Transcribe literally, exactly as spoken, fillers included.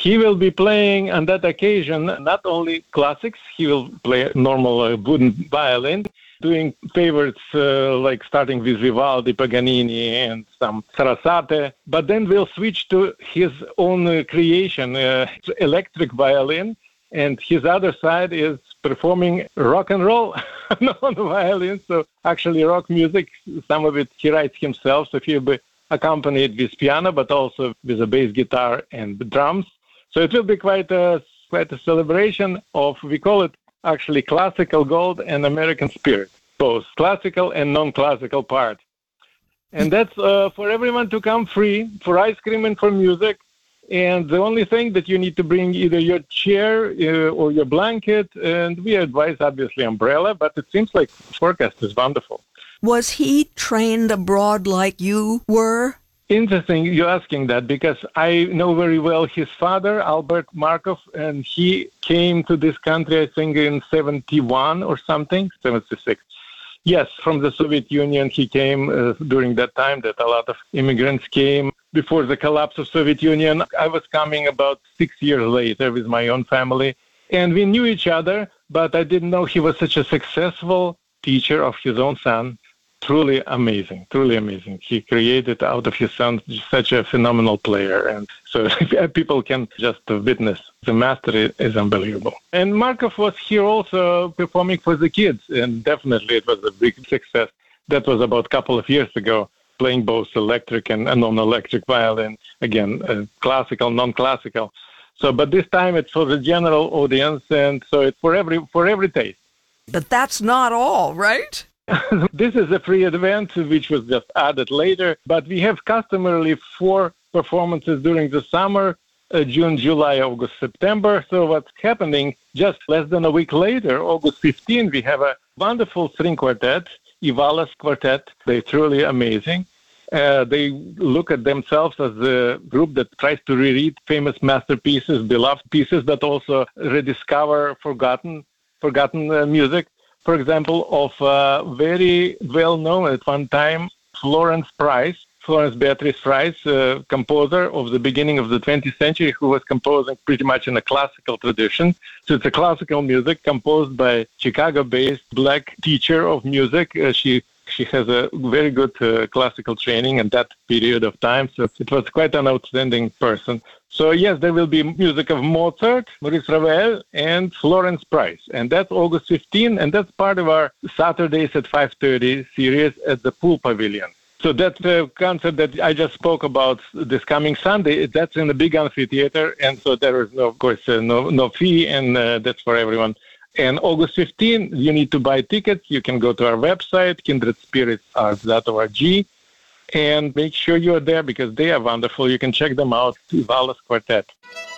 He will be playing on that occasion not only classics, he will play normal uh, wooden violin, doing favorites uh, like starting with Vivaldi, Paganini, and some Sarasate, but then we'll switch to his own uh, creation, uh, electric violin, and his other side is performing rock and roll on the violin, so actually rock music, some of it he writes himself, so he'll be accompanied with piano, but also with a bass guitar and drums. So it will be quite a, quite a celebration of, we call it actually classical gold and American spirit, both classical and non-classical part. And that's uh, for everyone to come free, for ice cream and for music. And the only thing that you need to bring either your chair uh, or your blanket, and we advise obviously umbrella, but it seems like forecast is wonderful. Was he trained abroad like you were? Interesting you're asking that, because I know very well his father, Albert Markov, and he came to this country, I think, in seventy-one or something, seventy-six. Yes, from the Soviet Union he came uh, during that time that a lot of immigrants came. Before the collapse of Soviet Union, I was coming about six years later with my own family, and we knew each other, but I didn't know he was such a successful teacher of his own son. Truly amazing, truly amazing. He created out of his son such a phenomenal player. And so people can just witness the mastery is unbelievable. And Markov was here also performing for the kids. And definitely it was a big success. That was about a couple of years ago, playing both electric and non-electric violin. Again, uh, classical, non-classical. So, but this time it's for the general audience. And so it's for every, for every taste. But that's not all, right? This is a free event which was just added later, but we have customarily four performances during the summer, uh, June, July, August, September. So what's happening just less than a week later, August fifteenth, we have a wonderful string quartet, Ivalas Quartet. They're truly amazing. Uh, they look at themselves as a group that tries to reread famous masterpieces, beloved pieces, but also rediscover forgotten, forgotten uh, music. For example, of uh, very well-known at one time, Florence Price, Florence Beatrice Price, uh, composer of the beginning of the twentieth century, who was composing pretty much in a classical tradition. So it's a classical music composed by Chicago-based black teacher of music. Uh, she she has a very good uh, classical training in that period of time. So it was quite an outstanding person. So yes, there will be music of Mozart, Maurice Ravel, and Florence Price. And that's August fifteenth, and that's part of our Saturdays at five thirty series at the Pool Pavilion. So that uh, concert that I just spoke about this coming Sunday, that's in the big amphitheater, and so there is, no, of course, uh, no, no fee, and uh, that's for everyone. And August fifteenth, you need to buy tickets. You can go to our website, kindred spirits arts dot org, and make sure you're there because they are wonderful. You can check them out, Ivalas Quartet.